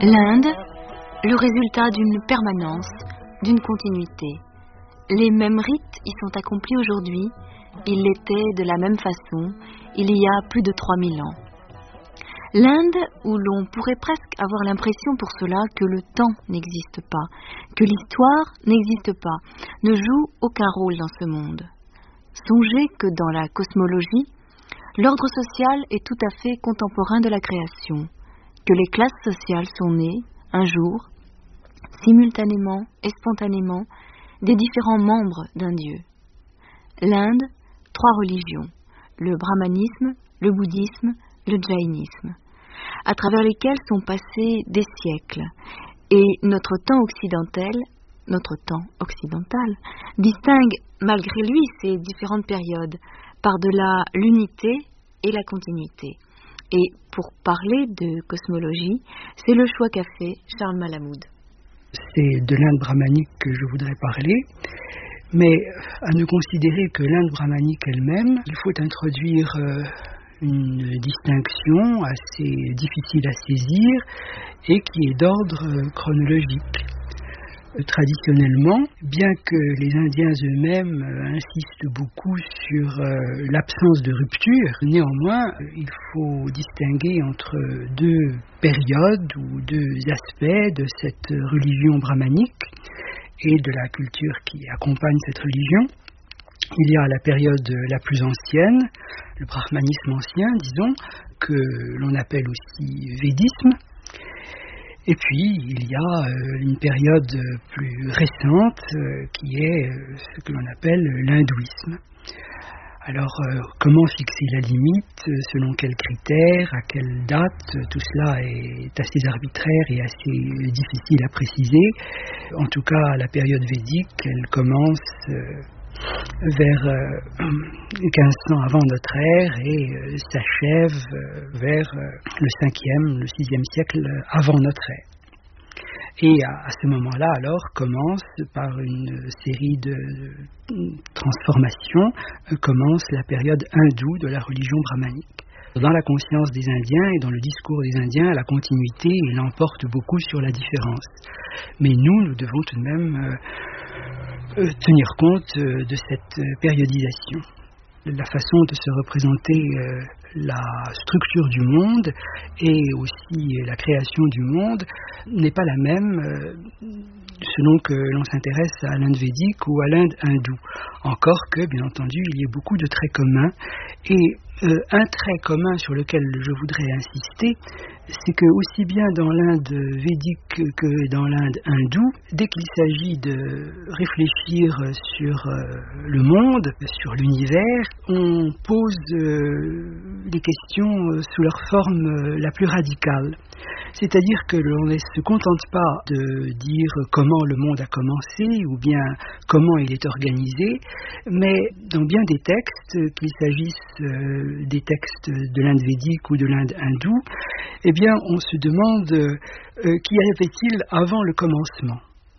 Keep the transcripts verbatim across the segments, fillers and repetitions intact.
L'Inde, le résultat d'une permanence, d'une continuité. Les mêmes rites y sont accomplis aujourd'hui, ils l'étaient de la même façon, il y a plus de trois mille ans. L'Inde, où l'on pourrait presque avoir l'impression pour cela que le temps n'existe pas, que l'histoire n'existe pas, ne joue aucun rôle dans ce monde. Songez que dans la cosmologie, l'ordre social est tout à fait contemporain de la création, que les classes sociales sont nées, un jour, simultanément et spontanément, des différents membres d'un dieu. L'Inde, trois religions, le brahmanisme, le bouddhisme, le jaïnisme, à travers lesquels sont passés des siècles, et notre temps occidental, notre temps occidental, distingue malgré lui ces différentes périodes, par-delà l'unité et la continuité. Et pour parler de cosmologie, c'est le choix qu'a fait Charles Malamud. C'est de l'Inde brahmanique que je voudrais parler, mais à ne considérer que l'Inde brahmanique elle-même, il faut introduire euh, une distinction assez difficile à saisir et qui est d'ordre euh, chronologique. Traditionnellement, bien que les Indiens eux-mêmes euh, insistent beaucoup sur euh, l'absence de rupture, néanmoins, il faut distinguer entre deux périodes ou deux aspects de cette religion brahmanique et de la culture qui accompagne cette religion. Il y a la période la plus ancienne, le brahmanisme ancien, disons, que l'on appelle aussi védisme. Et puis, il y a euh, une période plus récente euh, qui est euh, ce que l'on appelle l'hindouisme. Alors, euh, comment fixer la limite, selon quels critères, à quelle date, tout cela est assez arbitraire et assez difficile à préciser. En tout cas, la période védique, elle commence euh, vers euh, quinze cents avant notre ère et euh, s'achève euh, vers euh, le cinquième, le sixième siècle avant notre ère. Et à, à ce moment-là, alors, commence par une série de, de transformations, euh, commence la période hindoue de la religion brahmanique. Dans la conscience des Indiens et dans le discours des Indiens, la continuité l'emporte beaucoup sur la différence. Mais nous, nous devons tout de même euh, euh, tenir compte euh, de cette euh, périodisation. La façon de se représenter euh, la structure du monde et aussi la création du monde n'est pas la même euh, selon que l'on s'intéresse à l'Inde védique ou à l'Inde hindoue. Encore que, bien entendu, il y a beaucoup de traits communs. Et euh, un trait commun sur lequel je voudrais insister, c'est que aussi bien dans l'Inde védique que dans l'Inde hindoue, dès qu'il s'agit de réfléchir sur euh, le monde, sur l'univers, on pose euh, les questions sous leur forme euh, la plus radicale. C'est-à-dire que l'on ne se contente pas de dire comment le monde a commencé ou bien comment il est organisé, mais dans bien des textes, qu'il s'agisse euh, des textes de l'Inde védique ou de l'Inde hindoue, eh bien on se demande euh, qu'y avait-il avant le commencement ?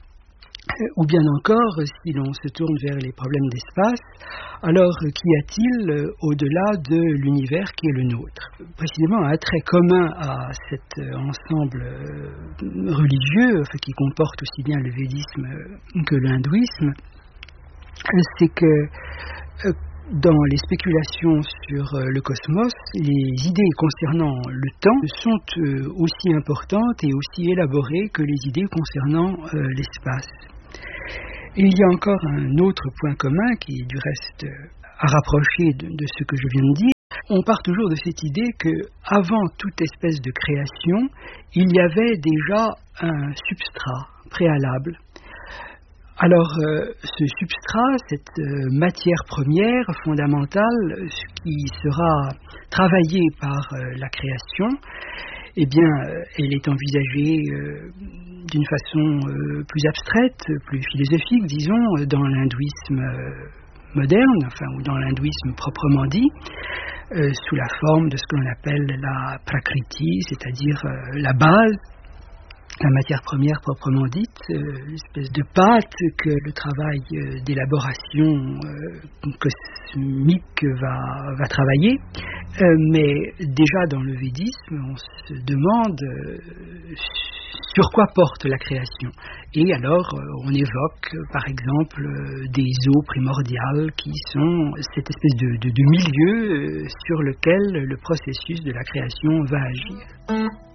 Ou bien encore, si l'on se tourne vers les problèmes d'espace, alors qu'y a-t-il euh, au-delà de l'univers qui est le nôtre ? Précisément, un trait commun à cet euh, ensemble euh, religieux, enfin, qui comporte aussi bien le védisme euh, que l'hindouisme, c'est que euh, dans les spéculations sur euh, le cosmos, les idées concernant le temps sont euh, aussi importantes et aussi élaborées que les idées concernant euh, l'espace. Et il y a encore un autre point commun qui est du reste à rapprocher de, de ce que je viens de dire. On part toujours de cette idée qu'avant toute espèce de création, il y avait déjà un substrat préalable. Alors, euh, ce substrat, cette euh, matière première fondamentale, qui sera travaillée par euh, la création, eh bien, euh, elle est envisagée euh, d'une façon euh, plus abstraite, plus philosophique, disons, dans l'hindouisme euh, moderne, enfin, ou dans l'hindouisme proprement dit, euh, sous la forme de ce que l'on appelle la prakriti, c'est-à-dire euh, la base, la matière première proprement dite, euh, l'espèce de pâte que le travail euh, d'élaboration euh, cosmique va, va travailler. Euh, mais déjà dans le védisme, on se demande euh, sur quoi porte la création. Et alors, on évoque, par exemple, des eaux primordiales qui sont cette espèce de, de, de milieu sur lequel le processus de la création va agir.